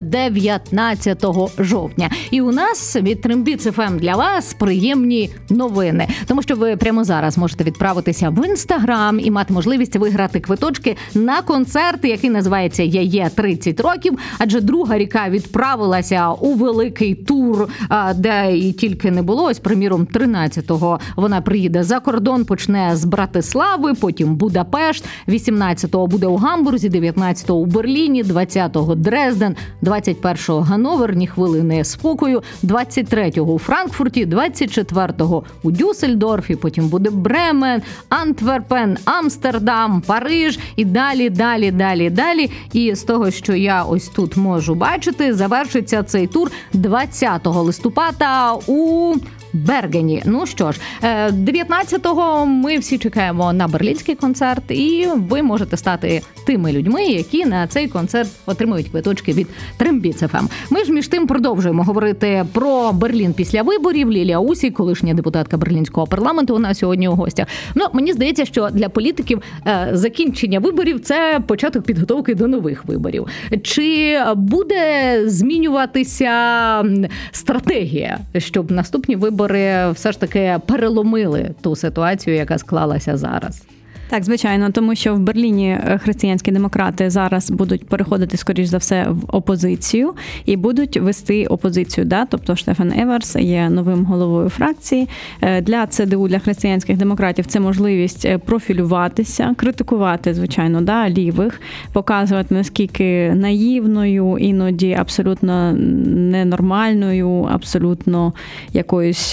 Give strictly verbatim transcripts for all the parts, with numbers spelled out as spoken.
дев'ятнадцятого жовтня. І у нас від Трембіц еф ем для вас приємні новини. Тому що ви прямо зараз можете відправитися в Інстаграм і мати можливість виграти квиточки на концерт, який називається «Я є тридцять років», адже друга ріка відправилася у великий тур, де і тільки не було. Ось, приміром, тринадцятого вона приїде за кордон, почне з Братислави, потім Будапешт, вісімнадцятого буде у Гамбурзі, дев'ятнадцятого у Берліні, двадцятого Дрезден, двадцять першого Ганновер, ні хвилини спокою, двадцять третього у Франкфурті, двадцять четвертого у Дюссельдорфі, потім буде Бремен, Антверпен, Амстердам, Париж і далі, далі, далі, далі. І з того, що я ось тут можу бачити, завершиться цей тур двадцятого листопада у Бергені. Ну що ж, дев'ятнадцятого ми всі чекаємо на берлінський концерт, і ви можете стати тими людьми, які на цей концерт отримують квиточки від Трембіц еф ем. Ми ж між тим продовжуємо говорити про Берлін після виборів. Лілія Усік, колишня депутатка Берлінського парламенту, у нас сьогодні у гостях. Ну, мені здається, що для політиків закінчення виборів – це початок підготовки до нових виборів. Чи буде змінюватися стратегія, щоб наступні вибори все ж таки переломили ту ситуацію, яка склалася зараз? Так, звичайно, тому що в Берліні християнські демократи зараз будуть переходити, скоріш за все, в опозицію і будуть вести опозицію. Да? Тобто Штефан Еверс є новим головою фракції. Для це де у, для християнських демократів, це можливість профілюватися, критикувати, звичайно, да, лівих, показувати, наскільки наївною, іноді абсолютно ненормальною, абсолютно якоюсь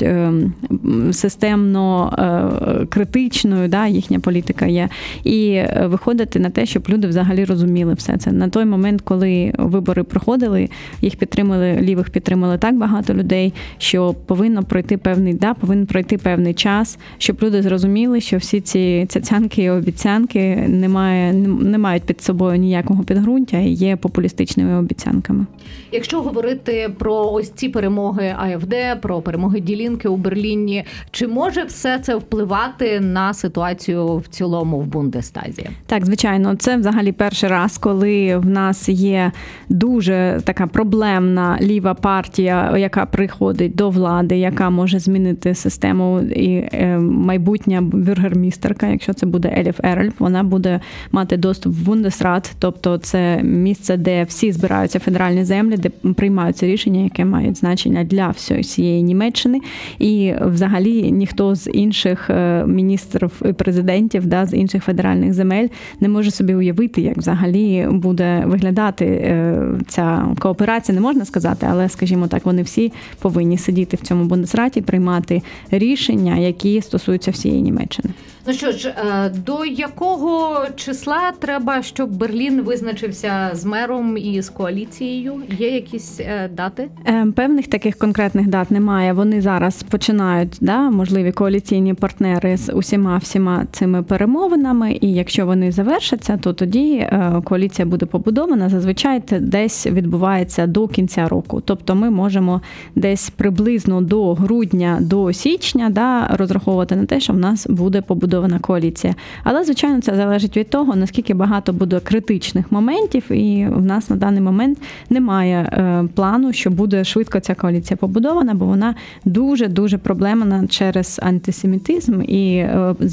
системно критичною, да, їхня політика є, і виходити на те, щоб люди взагалі розуміли все це. На той момент, коли вибори проходили, їх підтримали, лівих підтримали так багато людей, що повинно пройти певний, да, повинен пройти певний час, щоб люди зрозуміли, що всі ці цяцянки і обіцянки не, має, не мають під собою ніякого підґрунтя і є популістичними обіцянками. Якщо говорити про ось ці перемоги АФД, про перемоги Die Linke у Берліні, чи може все це впливати на ситуацію в цілому в Бундестазі? Так, звичайно. Це взагалі перший раз, коли в нас є дуже така проблемна ліва партія, яка приходить до влади, яка може змінити систему, і майбутня бюргермістерка, якщо це буде Еліф Ерельф, вона буде мати доступ в Бундесрат, тобто це місце, де всі збираються федеральні землі, де приймаються рішення, які мають значення для всієї Німеччини, і взагалі ніхто з інших міністрів і президентів, да, з інших федеральних земель не може собі уявити, як взагалі буде виглядати ця кооперація, не можна сказати, але, скажімо так, вони всі повинні сидіти в цьому Бундесраті, приймати рішення, які стосуються всієї Німеччини. Ну що ж, до якого числа треба, щоб Берлін визначився з мером і з коаліцією? Є якісь дати? Певних таких конкретних дат немає. Вони зараз починають, да, можливі коаліційні партнери з усіма всіма цими перемовинами, і якщо вони завершаться, то тоді коаліція буде побудована. Зазвичай це десь відбувається до кінця року. Тобто ми можемо десь приблизно до грудня, до січня, да, розраховувати на те, що в нас буде побудована коаліція. Але, звичайно, це залежить від того, наскільки багато буде критичних моментів, і в нас на даний момент немає плану, що буде швидко ця коаліція побудована, бо вона дуже-дуже проблемна через антисемітизм і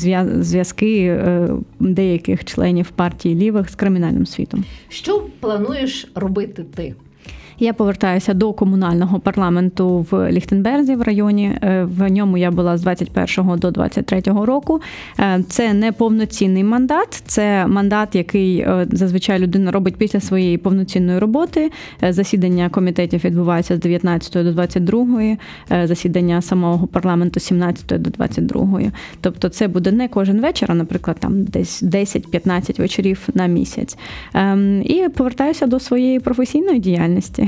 зв'язки деяких членів партії лівих з кримінальним світом. Що плануєш робити ти? Я повертаюся до комунального парламенту в Ліхтенберзі в районі. В ньому я була з двадцять першого до двадцять третього року. Це не повноцінний мандат, це мандат, який зазвичай людина робить після своєї повноцінної роботи. Засідання комітетів відбуваються з дев'ятнадцятої до двадцять другої, засідання самого парламенту з сімнадцятої до двадцять другої. Тобто це буде не кожен вечір, а, наприклад, там десь десять-п'ятнадцять вечорів на місяць. І повертаюся до своєї професійної діяльності.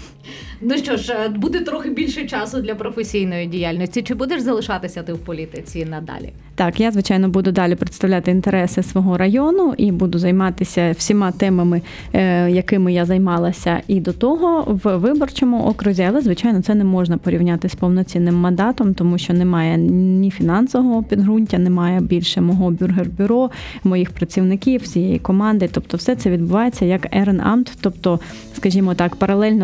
Ну що ж, буде трохи більше часу для професійної діяльності. Чи будеш залишатися ти в політиці надалі? Так, я, звичайно, буду далі представляти інтереси свого району і буду займатися всіма темами, якими я займалася і до того в виборчому окрузі. Але, звичайно, це не можна порівняти з повноцінним мандатом, тому що немає ні фінансового підґрунтя, немає більше мого бюргербюро, моїх працівників, всієї команди. Тобто все це відбувається як еренамт, тобто, скажімо так, паралельно